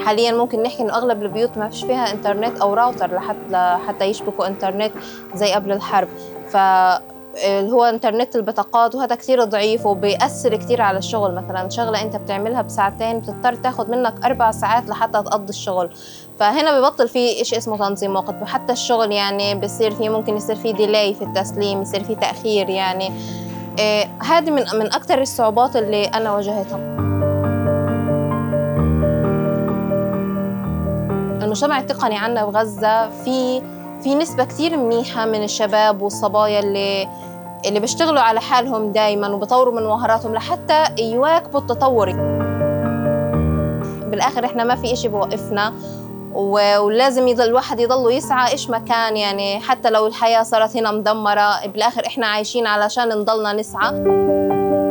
حاليا ممكن نحكي إنه أغلب البيوت ما فيش فيها إنترنت أو راوتر لحتى يشبكوا إنترنت زي قبل الحرب. اللي هو إنترنت البطاقات وهذا كتير ضعيف وبيأثر كتير على الشغل. مثلاً شغلة أنت بتعملها بساعتين بتضطر تاخد منك 4 ساعات لحتى تقضي الشغل، فهنا ببطل في إشي اسمه تنظيم وقت. وحتى الشغل يعني بصير فيه ممكن يصير فيه ديلاي في التسليم، يصير فيه تأخير يعني. هذه من أكتر الصعوبات اللي أنا واجهتها. المجتمع التقني عنا بغزة في نسبة كتير منيحة من الشباب والصبايا اللي بيشتغلوا على حالهم دايماً وبطوروا من مهاراتهم لحتى يواكبوا التطور. بالآخر إحنا ما في إشي بوقفنا، ولازم الواحد يضل يسعى إيش ما كان يعني. حتى لو الحياة صارت هنا مدمرة، بالآخر إحنا عايشين علشان نضلنا نسعى.